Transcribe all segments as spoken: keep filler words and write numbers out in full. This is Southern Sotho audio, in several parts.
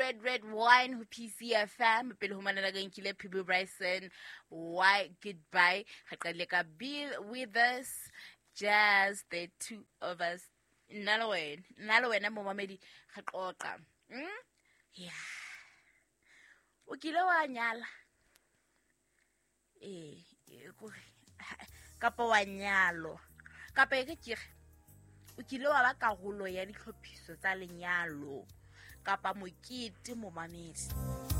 red red wine ho P C F M pele ho manana ga nkile P B Bryson. Why goodbye ha qale ka be with us jazz the two of us nalo wena nalo wena mo mamedi ga qoqa mm yeah o kile wa nyala eh go kapa wa nyalo kapa ke kire o kile wa ba karolo ya ditlhophiso tsa lenyalo kapa mokete mo mamedi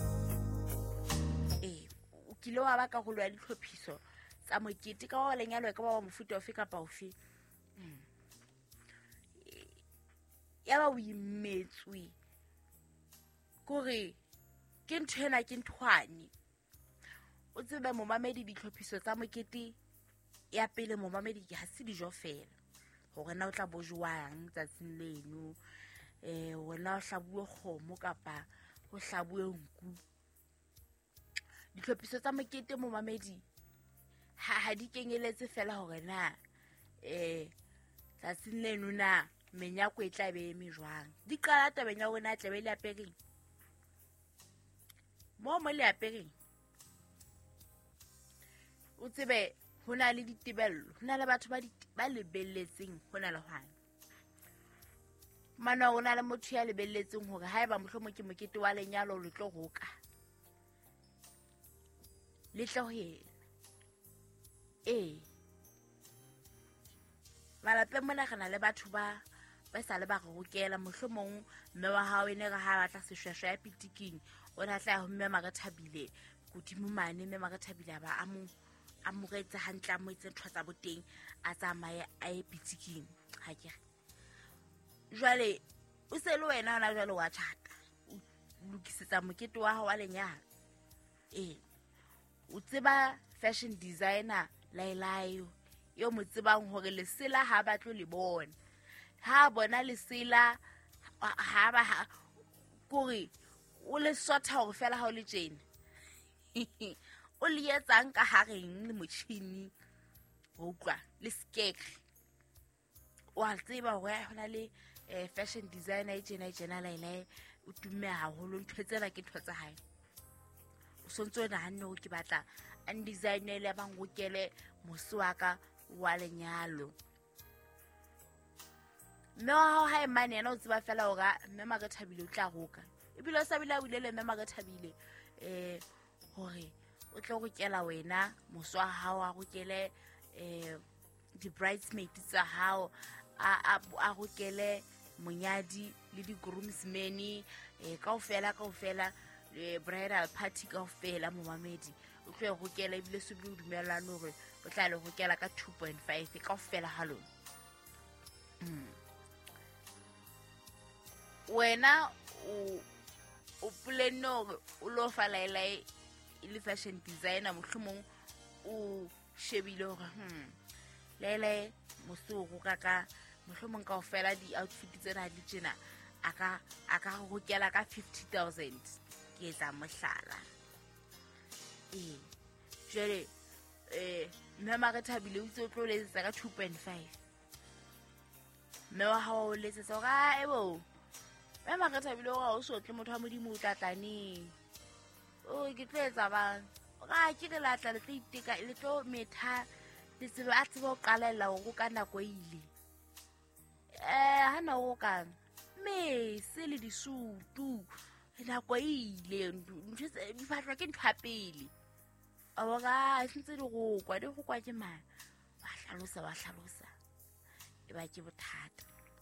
eh o kile wa ba karolo ya ditlhophiso tsa mokete ka wa lenyalo ka ba mofuta ofe kapa ofe mm ya ba o imetswe kore ke nthena ke nthwane o tsebe mo mamedi ditlhophiso tsa mokete ya pele mo mamedi ke ha se dijo fela hore na o tla bojwang tsatsing leno eh wena o hlabuwe kgomo kapa o hlabuwe nku ditlhophiso tsa mokete mo mamedi ha ha di kenyeletse fela hore na eh tsatsing leno na menyako e tla be eme jwang di qala tabeng ya rona tla be le apereng mo mo le apereng o tsebe hona le ditebello hona le batho ba ba lebelletseng hona le hwana mana hona le motho ya lebelletseng hore haeba mohlomo ke mokete wa lenyalo le tlo roka le tlo ho yena eh malape mona kana le batho ba ba sa le ba go rokela mohlomong mme wa hao ene ga ha batla seshweshwe ya pitiking ona tla ho mme maka thabile godimo mane mme maka thabile ba amu amuretsa hantla mo itse ntho tsa boteng a tsamaye a e pitiking ha ke jwale o se le wena ona jwale wa tshata o lukisetsa mokete wa hao wa lenyalo eh o tseba fashion designer Lailayo yo mo tsebang hore lesela ha ba tlo le bona ha bona lesela ha ba kore o le sotha hore fela ha o le tjena o le etsang ka hareng le motjhini ho utlwa le skeke wa tseba hore hona le fashion designer e tjena e tjena Lailayo o tumme haholo ntho tsena ke ntho tsa hae o sontso na hanno ke batla an designer le bang rokele moswaka wa lenyalo mme wa ha e mane yena o tseba fela hore mme maka thabile o tla roka ebile o sabile a buile mme maka thabile eh hore o tlo rokela wena moswa hao a rokele eh di bridesmaids tsa hao a a rokele monyadi le di groomsmen eh kaofela kaofela le bridal party kaofela mo mamedi o tlo rokela ebile se bile o dumellana hore o tla le rokela ka two point five kaofela hallo mm wena o o pleno o lo fa Lailayo le fashion designer mohlomong o shebile hore hm Lailayo mosugo kaka mohlomong kaofela di outfit tsena di tjena aka aka rokela ka fifty thousand ke etsa mohlala eh jere eh mme re thabile o tlo letsa ka two point five mme wa ha o letsa ga ebo mme re thabile ga o so tle motho wa modimo o tlatlane o ke tletsa ba ga ke re latla le titeka le tlo metha le tsebe a tsebo qalella go ka nako ile eh hana go ka me se le disutu nako ile ntse di fatlwa ke ntho pele a ga sentse di go kwa di go kwa ke mang ba hlalosa ba hlalosa e ba ke bothata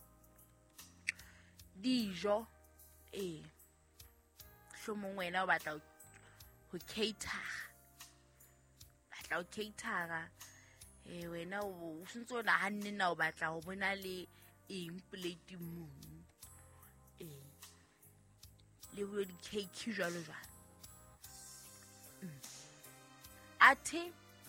dijo eh hlomong wena o batla ho cater batla ho cater eh wena o sentse na hanne na o batla ho bona le eng plate mo eh le bo di cake jalo jalo athe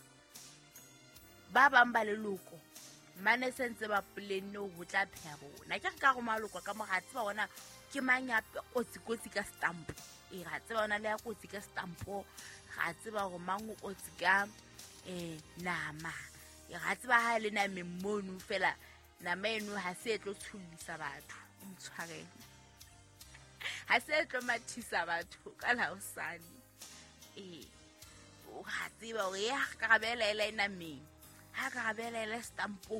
ba bang ba leloko mane sentse ba pleno ho tla phya bona ke ka go maloko ka mogatsi ba bona ke manya kotsi kotsi ka stamp e ga tseba ona le ya kotsi ka stampo ga tseba go mango kotsi ka eh nama e ga tseba ha le na memonu fela na menu ha se tlo tshulisa batho ntshware ha se tlo mathisa batho ka la hosane eh o ga tseba o ya ka bela ile ina me ha ka bela ile stampo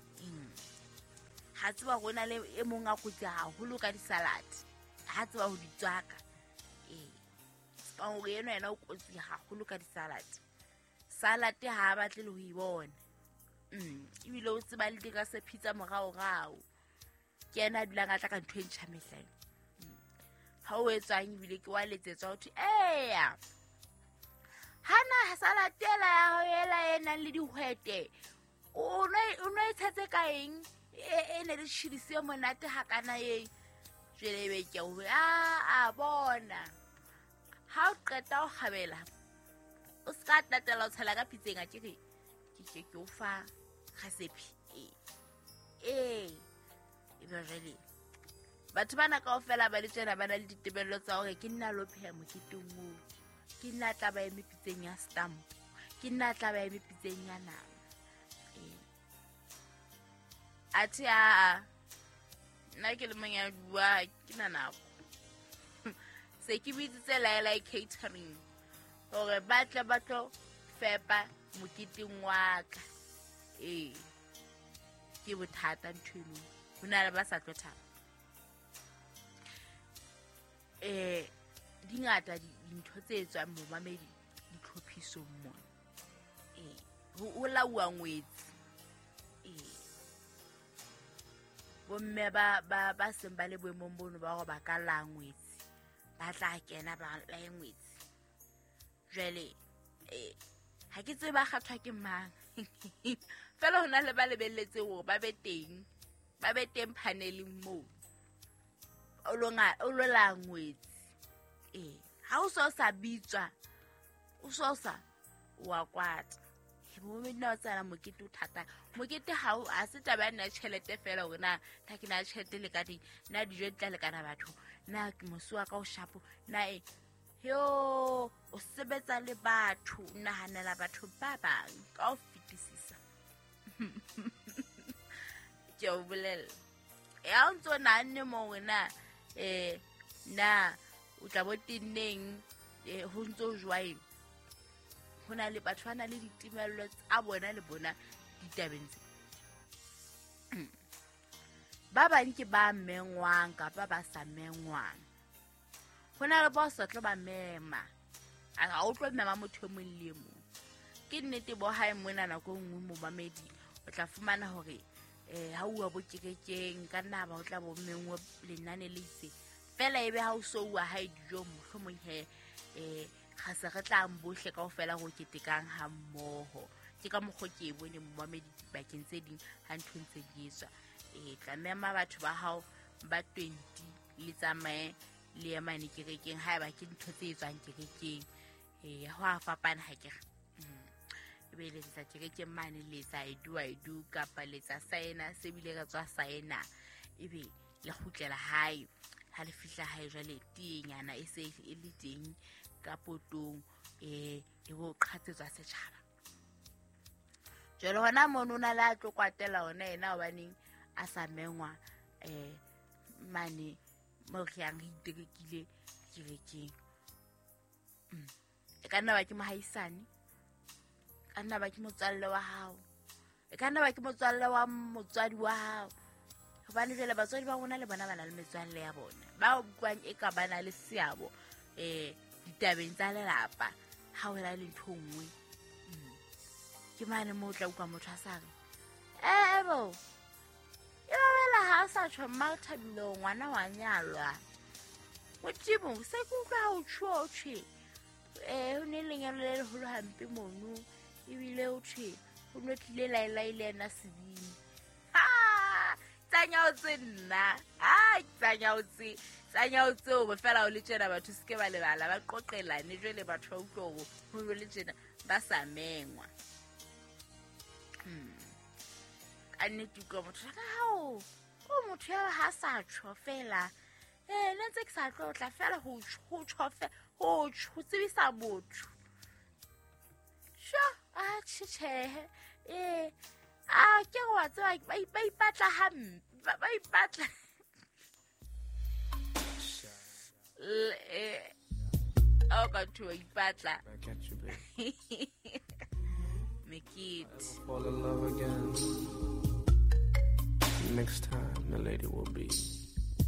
ha tseba gona le e mong a kutse haholo ka di salad ha tseba ho di tsaka eh stampo yena yena o kutse haholo ka di salad salad ha batle le ho ibona mm ibile o tseba le di ka se pizza morao rao ke ena dula ga tla ka ntwe ntšha mehleng ha o etsang ibile ke wa letsetsa ho thi eya hana salad ela ya ho ela ena le dihwete o no o no itsetse ka eng e ne le tshidise monate ha kana ye jwele be ke o a a bona ha o qeta o khabela o ska tatela o tshela ka pitseng a ke ke ke ke o fa recipe eh eh e be jele batho bana kaofela ba le tsena bana le ditebello tsa hore ke nna lo pheha moketeng o ke nna tla ba eme pitseng ya stamp ke nna tla ba eme pitseng ya nama eh athi a nna ke le manya bua ke na nako se ke bitsitse laela catering hore batla batlo fepa moketeng wa ka eh ke bothata nthweno hona le ba sa tlo thaba eh dingata dintho tse etswang mo mamedi ditlhophiso mona eh ho lawa ngwetsi eh bomme ba ba ba seng ba le boemong bono ba go ba ka la ngwetsi ba tla kena ba la ngwetsi jwale eh ha ke tseba kgathwa ke mang fela hona le ba lebelletse ho ba be teng ba be teng paneleng mo o longa o lo la ngwetsi eh ha o so sa bitswa o so sa wa kwata mo mina tsana mokete o thata mokete ha o a se taba nna tšhelete fela ona ta ke na tšhelete le ka di na di je tla le kana batho na ke moswa ka o shapo na e yo o sebetsa le batho nna hanela batho ba bang ka o fitisisa ke o bolel ya o ntso na nne mo na eh na o tla botineng eh ho ntso jwae hona le batho bana le ditimello tsa bona le bona ditabeng tse ba bang ke ba mengwang ka ba ba sa mengwang hona le ba sa tlo ba mema a o tlo mema motho mo lemo ke nnete bo hae mona na go ngwe mo mamedi o tla fumana hore eh ha uwa bo kekekeng ka nna ba o tla bo mengwe lenane le itse fela ebe ha o so uwa ha dijo mohlomong he eh ga se re tla mbohle kaofela go ketekang ha mmoho ke ka moggo ke bone mo mamedi bakeng tse ding ha nthontse ditswa eh tla mema batho ba hao ba twenty le tsamae le ya mane kerekeng ha ba ke ntho tse etswang kerekeng eh ho a fapana ha ke be le tsa kerekeng mane le tsa idu idu ka paletsa saena se bile ka tswa saena ebe le khutlela hae ha le fihla hae jwale tinyana e se e le teng ka potong eh e go qhatsetswa setšhaba jalo hona monona la tlo kwatela ona ena obaneng a sa mengwa eh mane mo re yang itekile kerekeng mm e ka nna ba ke mohaisane ka nna ba ke motswalle wa hao e ka nna ba ke motswalle wa motswadi wa hao hobane jele batswadi ba rona le bona bana le metswalle ya bona ba buang e ka bana le seabo eh ditabeng tsa lelapa ha o la le nthongwe ke mane mo tla utlwa motho a sa re eh ebo e wela ha sa tshwa Mathabile ngwana wa nyalwa motibo se ku ka o tshwa tshwe eh o ne lenyalo le le holo hampe mono ibile o tshwe o no tlile la ila ile na sebini ha tsanya o tsenna ha tsanya o tse tsanya o tse o bofela o le tshena batho se ke ba le bala ba qoqelane jwele batho ba utlogo ho le tshena ba sa mengwa hmm ane tuka motho ka hao o motho ya ha sa tshofela eh le ntse ke sa tlo tla fela ho ho tshofe ho tsebisa motho sho a tshithe eh a ke go tswa ba ipatla hampe ba ipatla Oh, got to a patla. I catch you, babe. Make it. Fall in love again. Next time, the lady will be